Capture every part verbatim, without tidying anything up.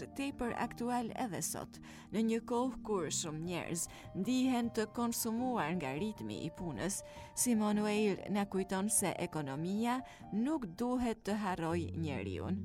është tepër aktual edhe sot, në një kohë kur shumë njerëz ndihen të konsumuar nga ritmi i punës. Simone Weil na kujton se ekonomia nuk duhet të harrojë njeriun.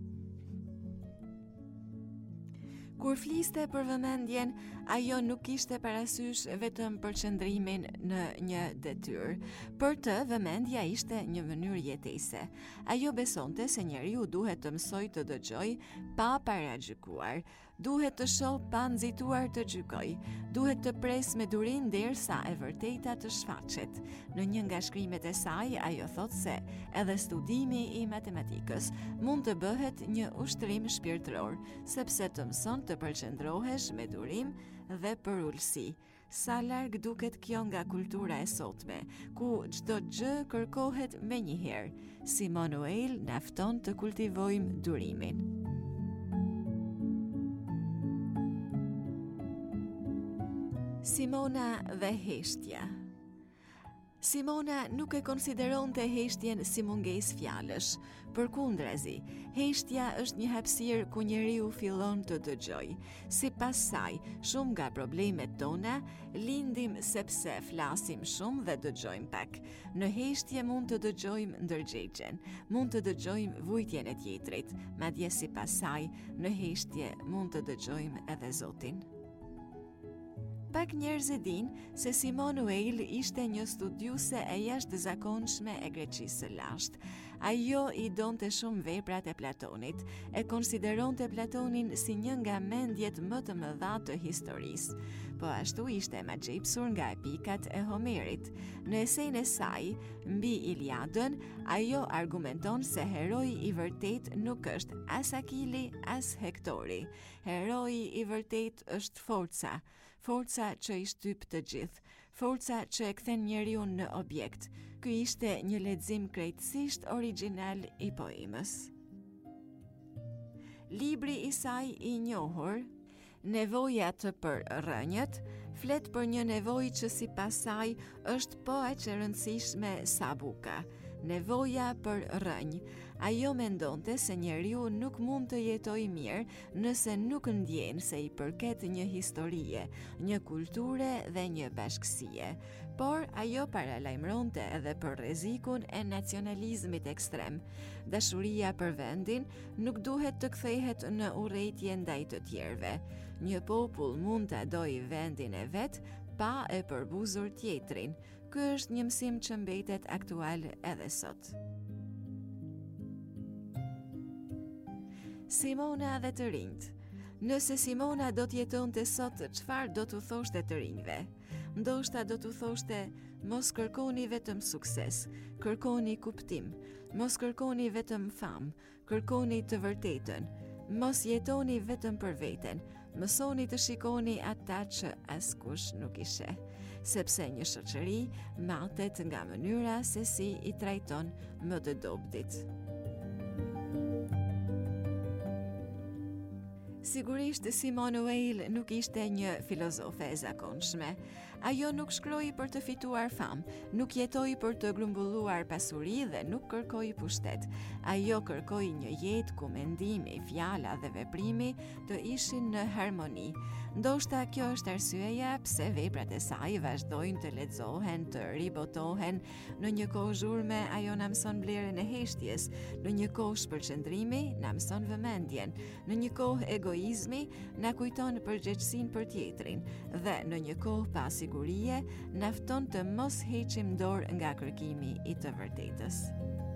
Kur fliste për vëmendjen, ajo nuk kishte parasysh vetëm përqendrimin në një detyrë. Për të, vëmendja ishte një mënyrë jetese. Ajo besonte se njeriu duhet të mësojë të dëgjojë pa paragjykuar, duhet të shohë pa nxituar të gjykojë, duhet të presë me durim derisa e vërteta të shfaqet. Në një nga shkrimet e saj, ajo thotë se edhe studimi i matematikës mund të bëhet një ushtrim shpirtëror, sepse të mëson të përqendrohesh me durim dhe për ulësi. Sa larg duket kjo nga kultura e sotme, ku çdo gjë kërkohet menjëherë. Simone Weil na fton të kultivojmë durimin. Simona dhe heshtja. Simona nuk e konsideronte heshtjen si mungesë fjalësh. Përkundrazi, heshtja është një hapësirë ku njeriu fillon të dëgjojë. Sipas saj, shumë nga problemet tona lindim sepse flasim shumë dhe dëgjojmë pak. Në heshtje mund të dëgjojmë ndërgjegjen, mund të dëgjojmë vujtjen e tjetrit, madje sipas saj, në heshtje mund të dëgjojmë edhe Zotin. Pak njerëz e dinë se Simone Weil ishte një studiuse e jashtëzakonshme e Greqisë së lashtë. Ajo i donte shumë veprat e Platonit, e konsideronte Platonin si një nga mendjet më të mëdha të historisë. Po ashtu ishte magjepsur nga epikat e Homerit. Në esein e saj, mbi Iliadën, ajo argumenton se heroi i vërtet nuk është as Akili, as Hektori. Heroi i vërtet është forca, forca që i shtyp të gjithë, forca që e kthen njeriu në objekt. Ky ishte një lexim krejtësisht origjinal i poemës. Libri i saj i njohur, Nevoja të përrënjët, flet për një nevojë që sipas saj është po aq e rëndësishme sa buka. Nevoja për rënj. Ajo mendonte se njeriu nuk mund të jetojë mirë nëse nuk ndjen se i përket një historie, një kulture dhe një bashkësie. Por ajo paralajmëronte edhe për rrezikun e nacionalizmit ekstrem. Dashuria për vendin nuk duhet të kthehet në urrëtie ndaj të tjerëve. Një popull mund të dojë vendin e vet pa e përbuzur tjetrin. Ky është një mësim që mbetet aktual edhe sot. Simona dhe të rinjt. Nëse Simona do të jetonte sot, çfarë do t'u thoshte të rinjve? Ndoshta do t'u thoshte: mos kërkoni vetëm sukses, kërkoni kuptim, mos kërkoni vetëm famë, kërkoni të vërtetën. Mos jetoni vetëm për veten, mësoni të shikoni ata që askush nuk i sheh, sepse një shoqëri matet nga mënyra se si i trajton më të dobëtit. Sigurisht, Simone Weil nuk ishte një filozofe e zakonshme. Ajo nuk shkroi për të fituar famë, nuk jetoi për të grumbulluar pasuri dhe nuk kërkoi pushtet. Ajo kërkoi një jetë ku mendimi, fjala dhe veprimi të ishin në harmoni. Ndoshta kjo është arsyeja pse veprat e saj vazhdojnë të lexohen, të ribotohen. Në një kohë zhurme ajo na mëson vlerën e heshtjes, në një kohë shpërqendrimi na mëson vëmendjen, në një kohë egoizmi na kujton përgjegjësinë për tjetrin dhe në një kohë pa sigurie na fton të mos heqim dorë nga kërkimi i të vërtetës.